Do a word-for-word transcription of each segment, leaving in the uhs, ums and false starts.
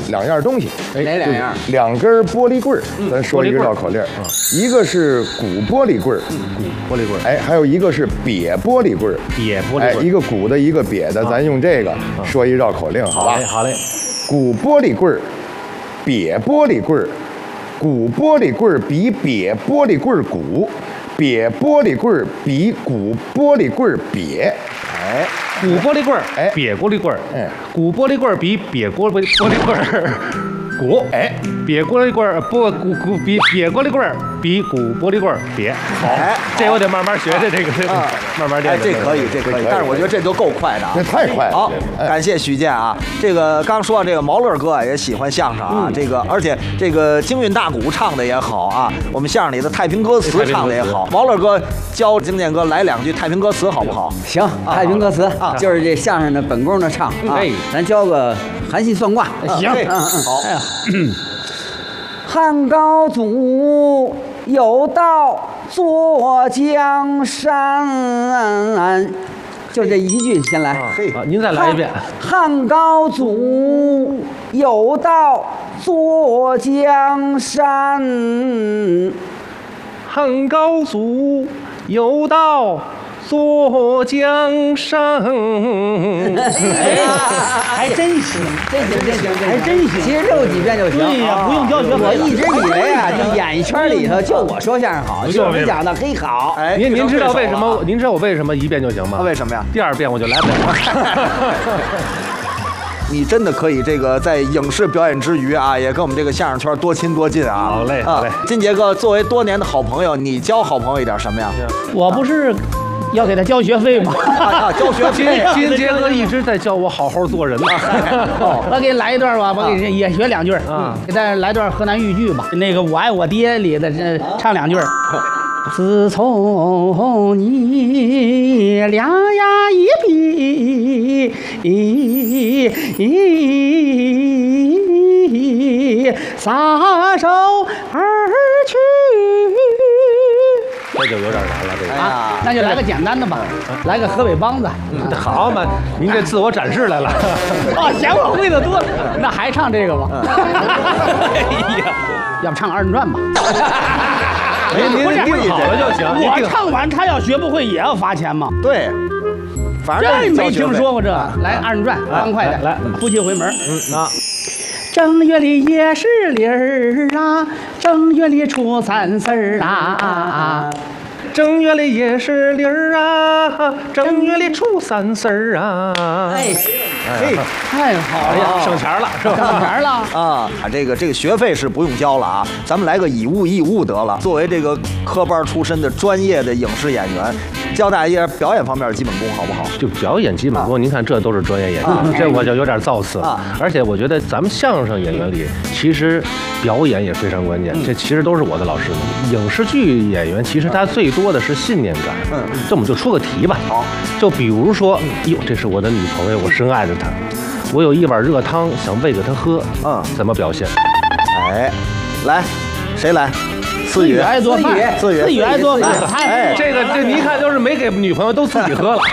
两样东西。 哪两样？ 两根玻璃棍儿，咱说一个绕口令儿。一个是鼓玻璃棍儿， 鼓玻璃棍儿。 哎，还有一个是瘪玻璃棍儿， 瘪玻璃棍儿。 哎，一个鼓的，一个瘪的，咱用这个说一绕口令，好吧？ 好嘞。 鼓玻璃棍儿，瘪玻璃棍儿，鼓玻璃棍儿比瘪玻璃棍儿鼓，瘪玻璃棍儿比鼓玻璃棍儿瘪。哎， 鼓玻璃棍儿， 哎， 瘪玻璃棍儿， 哎， 鼓玻璃棍儿比瘪玻璃玻璃棍儿鼓，哎，瘪玻璃棍儿不鼓鼓比瘪玻璃棍儿比鼓玻璃棍儿瘪。好，这我得慢慢学的，这个这个慢慢练。 哎，这可以，这可以，但是我觉得这都够快的啊， 那太快了。 好，感谢许健啊，这个刚说这个毛乐哥也喜欢相声啊，这个而且这个京韵大鼓唱的也好啊，我们相声里的太平歌词唱的也好，毛乐哥教京健哥来两句太平歌词好不好？ 行，太平歌词啊，就是这相声的本宫的唱啊，咱教个含辛算卦。 行，嗯嗯，好。 汉高祖有道坐江山，就这一句先来。 嘿，您再来一遍。 汉高祖有道坐江山， 汉高祖有道坐江山。 哎，还真行，真行，真行，还真行。其实溜几遍就行， 对呀，不用教学。 我一直以为啊，就演艺圈里头就我说相声好，就你讲的嘿好。 哎，您您知道为什么？您知道我为什么一遍就行吗？ 为什么呀？ 第二遍我就来不了。 你真的可以这个在影视表演之余啊，也跟我们这个相声圈多亲多近啊。 好嘞，好嘞。 金杰哥作为多年的好朋友，你教好朋友一点什么呀？ 我不是要给他交学费吗？ 啊，交学费。 金杰哥一直在教我好好做人。 我给你来一段吧，我给你也学两句啊，给大家来段河南豫剧吧。那个我爱我爹里的这唱两句。自从你两牙一闭，撒手而去。 这就有点难了，这个啊，那就来个简单的吧，来个河北梆子。 好嘛，您这自我展示来了。 哦，嫌我会的多，那还唱这个吧？哎呀，要不唱二人转吧？ 您您定好了就行。 我唱完，他要学不会也要罚钱吗？ 对，反正真没听说过这。来二人转，欢快点， 来， 夫妻回门。 嗯啊。 正月里也是理儿啊，正月里初三四儿啊。 正月里也是理儿啊，正月里初三四儿啊。 哎，哎，太好了， 省钱了是吧？ 省钱了啊！这个这个学费是不用交了啊，咱们来个以物易物得了。作为这个科班出身的专业的影视演员，教大家一点表演方面的基本功好不好？ 就表演基本功，您看这都是专业演员，这我就有点造次了。而且我觉得咱们相声演员里，其实表演也非常关键。这其实都是我的老师们。影视剧演员其实他最多的是信念感。嗯，这我们就出个题吧。 好， 就比如说，哟，这是我的女朋友，我深爱着她，我有一碗热汤想喂给她喝，嗯，怎么表现？ 哎，来，谁来？ 思雨爱做饭， 思雨， 思雨爱做饭。 哎，这个这你一看就是没给女朋友，都自己喝了。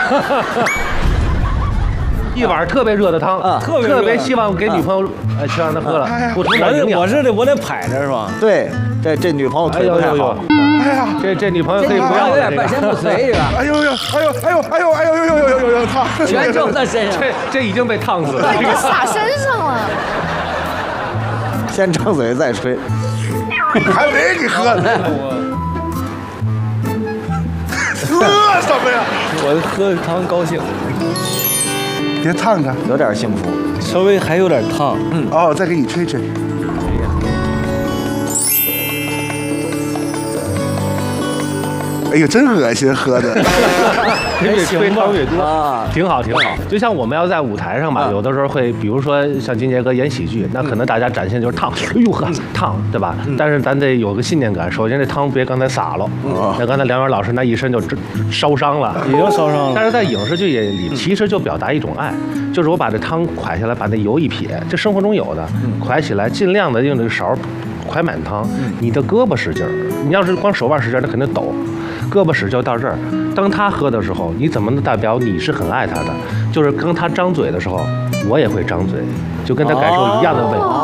一碗特别热的汤，啊，特别特别希望给女朋友，呃，去让她喝了，补充点营养。 我是得我得排着是吧？ 对，这这女朋友腿不太好。 哎呀， 这这女朋友可以不要有点半身不遂是吧？ 哎呦呦，哎呦哎呦哎呦哎呦呦呦呦呦呦，烫！ 全中他身上， 这这已经被烫死了， 洒身上了。 先张嘴再吹， 还没你喝呢。喝什么呀？ 我喝汤高兴。 别烫着， 有点幸福， 稍微还有点烫。 嗯，哦，再给你吹吹。哎呦，真恶心，喝的。 越吹汤越多啊， 挺好，挺好。就像我们要在舞台上吧，有的时候会，比如说像金杰哥演喜剧，那可能大家展现就是烫，哎呦呵，烫，对吧？但是咱得有个信念感。首先，这汤别刚才洒了，那刚才梁元老师那一身就烧伤了， 已经烧伤了。 但是在影视剧里，其实就表达一种爱，就是我把这汤蒯下来，把那油一撇，这生活中有的，蒯起来，尽量的用这个勺蒯满汤。你的胳膊使劲儿，你要是光手腕使劲儿，那肯定抖。胳膊使就到这儿，当他喝的时候，你怎么能代表你是很爱他的？就是当他张嘴的时候，我也会张嘴，就跟他感受一样的味道。